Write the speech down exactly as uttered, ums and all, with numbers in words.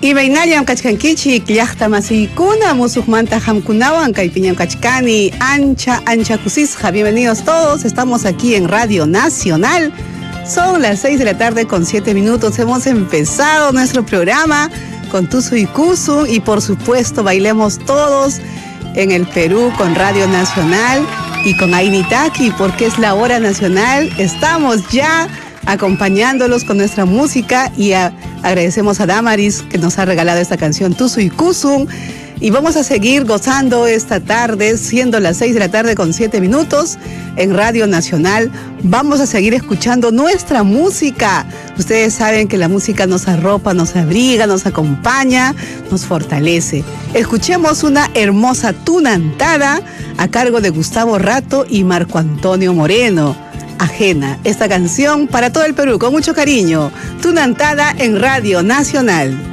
Ibaynallam kachkankichik llaqta masiykuna musuqmanta hamkunawan kaypiñam kachkani ancha ancha kusisqa. Bienvenidos todos, estamos aquí en Radio Nacional. Son las seis de la tarde con siete minutos. Hemos empezado nuestro programa con Tusu y Kusu y por supuesto bailemos todos en el Perú con Radio Nacional y con Ainitaki porque es la hora nacional. Estamos ya acompañándolos con nuestra música y a, agradecemos a Damaris que nos ha regalado esta canción Tusu y Kusu y vamos a seguir gozando esta tarde, siendo las seis de la tarde con siete minutos en Radio Nacional. Vamos a seguir escuchando nuestra música. Ustedes saben que la música nos arropa, nos abriga, nos acompaña, nos fortalece. Escuchemos una hermosa tunantada a cargo de Gustavo Rato y Marco Antonio Moreno. Ajena, esta canción para todo el Perú, con mucho cariño. Tunantada en Radio Nacional.